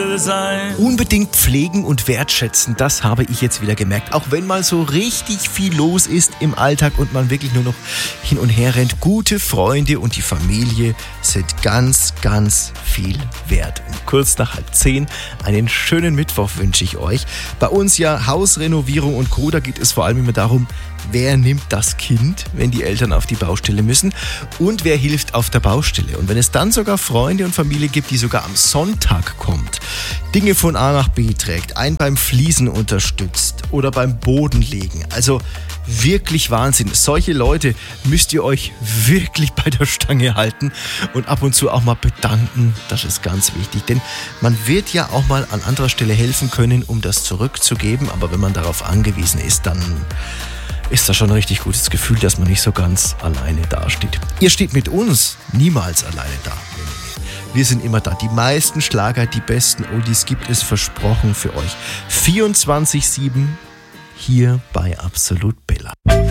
will sein. Unbedingt pflegen und wertschätzen, das habe ich jetzt wieder gemerkt. Auch wenn mal so richtig viel los ist im Alltag und man wirklich nur noch hin und her rennt. Gute Freunde und die Familie sind ganz, ganz viel wert. Um kurz nach 9:30 einen schönen Mittwoch wünsche ich euch. Bei uns ja Hausrenovierung und Co. Da geht es vor allem immer darum, wer nimmt das Kind, wenn die Eltern auf die Baustelle müssen, und wer hilft auf der Baustelle. Und wenn es dann sogar Freunde und Familie gibt, die sogar am Sonntag kommt, Dinge von A nach B trägt, einen beim Fließen unterstützt oder beim Bodenlegen. Also wirklich Wahnsinn. Solche Leute müsst ihr euch wirklich bei der Stange halten und ab und zu auch mal bedanken. Das ist ganz wichtig, denn man wird ja auch mal an anderer Stelle helfen können, um das zurückzugeben. Aber wenn man darauf angewiesen ist, dann ist das schon ein richtig gutes Gefühl, dass man nicht so ganz alleine dasteht. Ihr steht mit uns niemals alleine da. Wir sind immer da. Die meisten Schlager, die besten Oldies gibt es versprochen für euch. 24/7 hier bei Absolut Bella.